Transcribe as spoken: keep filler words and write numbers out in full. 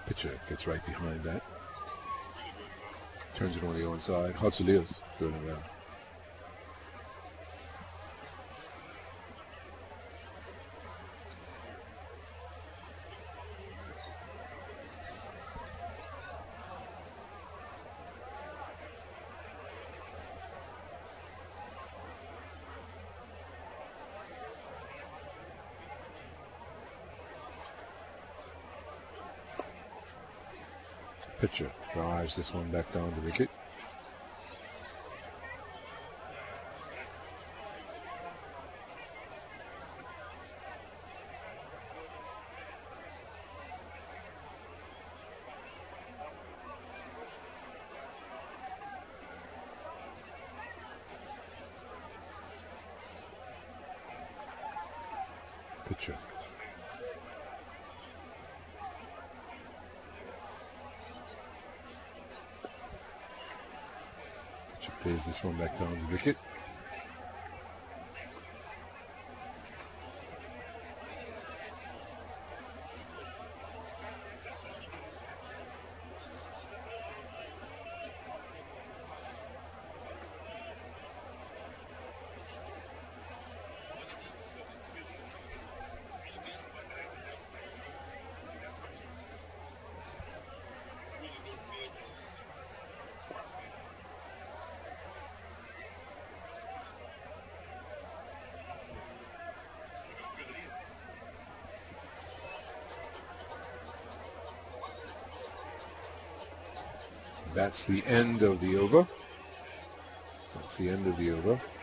Pitcher gets right behind that. Turns it on the onside. Hatselias doing it well. Pitcher drives this one back down the wicket. Pitcher. Plays this one back down the wicket. That's the end of the over. That's the end of the over.